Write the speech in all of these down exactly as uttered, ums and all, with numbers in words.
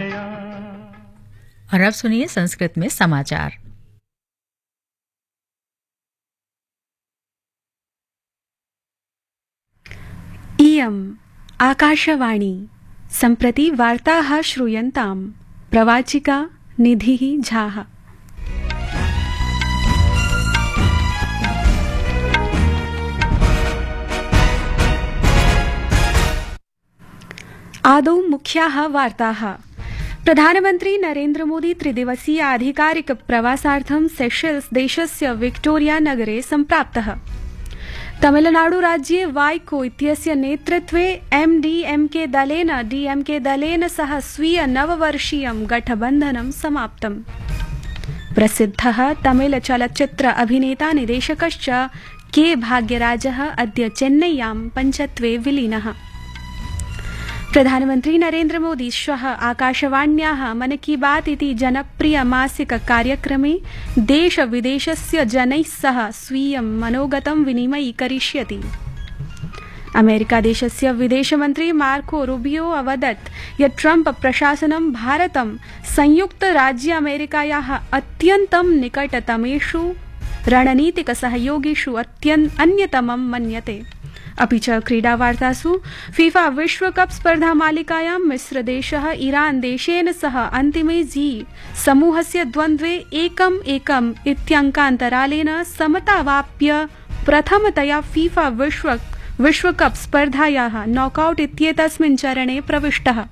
गया। और अब सुनिए संस्कृत में समाचार। इयम् आकाशवाणी सम्प्रति वार्ताः श्रूयन्ताम्। प्रवाचिका निधिः झाः। आदौ मुख्याः वार्ताः। प्रधानमन्त्री नरेन्द्र मोदी त्रिदिवसीय आधिकारिक प्रवासार्थं सेशेल्स देशस्य विक्टोरिया नगरे सम्प्राप्तः। तमिलनाडु राज्ये वाइको इत्यस्य नेतृत्वे एमडीएमके दलेन डीएमके दलेन सह स्वीय नववर्षीयं गठबन्धनं समाप्तम्। प्रसिद्धः तमिल चलच्चित्र अभिनेता निदेशकश्च के भाग्यराजः अद्य चेन्नय्यां पञ्चत्वे विलीनः। प्रधानमन्त्री नरेन्द्र मोदी श्वः आकाशवाण्याः मन की बात इति जनप्रिय मासिक कार्यक्रमे देश विदेशस्य जनैः सह स्वीयं मनोगतं विनिमयीकरिष्यति। अमेरिकादेशस्य विदेशमन्त्री मार्को रूबियो अवदत् यत् ट्रम्प प्रशासनं भारतं संयुक्तराज्य अमेरिकायाः अत्यन्तं निकटतमेषु रणनीतिकसहयोगिषु अन्यतमं मन्यते। अपि च क्रीडावार्तासु फीफा विश्वकप स्पर्धामालिकायां मिस्रदेशः ईरान देशेन सह अन्तिमे जी समूहस्य द्वन्द्वे एकम् एकम् इत्यङ्कान्तरालेन समतावाप्य प्रथमतया फीफा विश्व विश्वकप स्पर्धायाः नॉकआउट इत्येतस्मिन् चरणे प्रविष्टः।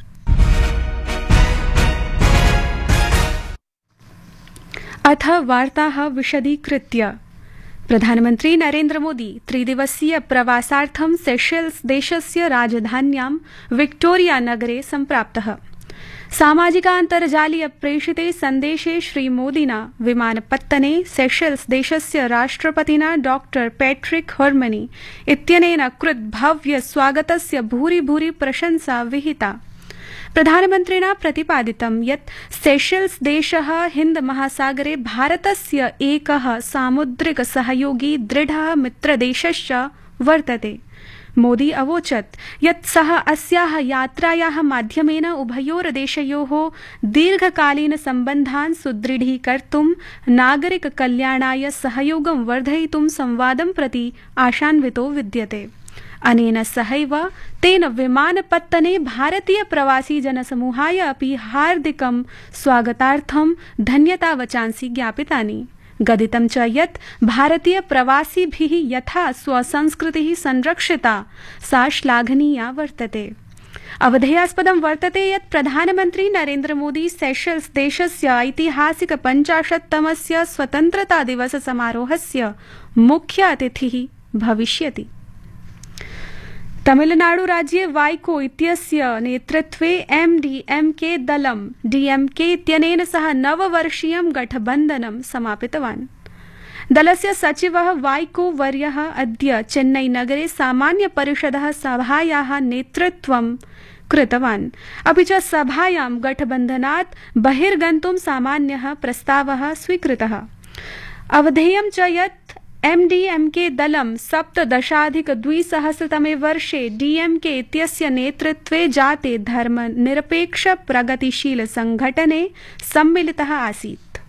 अथ वार्ताः विशदीकृत्य। प्रधानमन्त्री नरेन्द्र मोदी त्रिदिवसीय प्रवासार्थं सेशेल्स देशस्य राजधान्यां विक्टोरिया नगरे सम्प्राप्तः। सामाजिकान्तर्जालीय प्रेषिते सन्देशे श्रीमोदिना विमानपत्तने सेशेल्स देशस्य राष्ट्रपतिना डॉक्टर पैट्रिक हर्मनी इत्यनेन कृत भव्य स्वागतस्य भूरि भूरि प्रशंसा विहिता। प्रधानमन्त्रिणा प्रतिपादितं यत् सेशेल्स देशः हिन्द महासागरे भारतस्य एकः सामुद्रिक सहयोगी दृढः मित्रदेशश्च वर्तते। मोदी अवोचत् यत् सः अस्याः यात्रायाः माध्यमेन उभयोर्देशयोः दीर्घकालीन सम्बन्धान् सुदृढीकर्तुं नागरिक कल्याणाय सहयोगं वर्धयितुं संवादं प्रति आशान्वितो विद्यते। अनेन सहैव तेन विमानपत्तने भारतीय प्रवासी जनसमूहाय अपि हार्दिकं स्वागतार्थं धन्यतावचांसि ज्ञापितानि। गदितं च यत् भारतीय प्रवासिभिः यथा स्वसंस्कृतिः संरक्षिता सा श्लाघनीया वर्तते। अवधेयास्पदं वर्तते यत् प्रधानमन्त्री नरेन्द्र मोदी सेशेल्स देशस्य ऐतिहासिक पञ्चाशत्तमस्य स्वतन्त्रता दिवस समारोहस्य मुख्य अतिथिः भविष्यति। तमिलनाडु राज्ये वाइको इत्यस्य नेतृत्वे एमडीएमके दलं डीएमके इत्यनेन सह नववर्षीयं गठबन्धनं समापितवान्। दलस्य सचिवः वाइको वर्यः अद्य चेन्नई नगरे सामान्य परिषदः सभायाः नेतृत्वं कृतवान्। अपि च सभायां गठबन्धनात् बहिर्गन्तुं सामान्यः प्रस्तावः स्वीकृतः। अवधेयं च यत् एमडीएमके दलं सप्तदशाधिकद्विसहस्रतमे वर्षे डीएमके इत्यस्य नेतृत्वे जाते धर्मनिरपेक्ष प्रगतिशील संघटने सम्मिलितः आसीत्।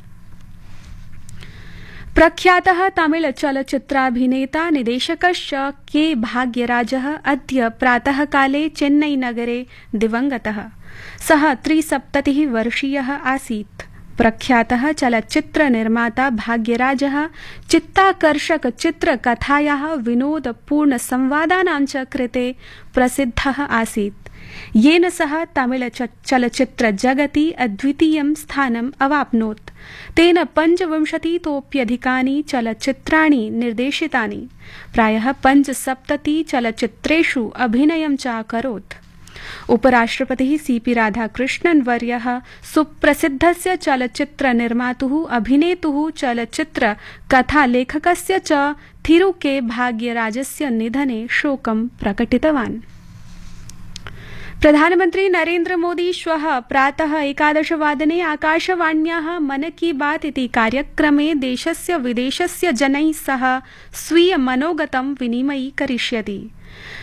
प्रख्यातः तमिल चलच्चित्राभिनेता निदेशकश्च के भाग्यराजः अद्य प्रातःकाले चेन्नई नगरे दिवङ्गतः। सः त्रिसप्ततिः वर्षीयः आसीत्। प्रख्यातः चलच्चित्र निर्माता भाग्यराजः चित्ताकर्षक चित्रकथायाः विनोदपूर्ण संवादानां च कृते प्रसिद्धः आसीत्, येन सह तमिल चलच्चित्र जगति अद्वितीयं स्थानम् अवाप्नोत्। तेन पञ्चविंशतितोऽप्यधिकानि चलच्चित्राणि निर्देशितानि। प्रायः पञ्चसप्तति चलच्चित्रेषु अभिनयं च अकरोत्। उपराष्ट्रपतिः सीपी राधाकृष्णन् वर्यः सुप्रसिद्धस्य चलच्चित्र निर्मातुः अभिनेतुः चलच्चित्र कथालेखकस्य च थिरु के भाग्यराजस्य निधने शोकं प्रकटितवान्। प्रधानमन्त्री नरेन्द्र मोदी श्वः प्रातः एकादशवादने आकाशवाण्याः मन की बात इति कार्यक्रमे देशस्य विदेशस्य जनैः सह स्वीय मनोगतं विनिमयीकरिष्यति।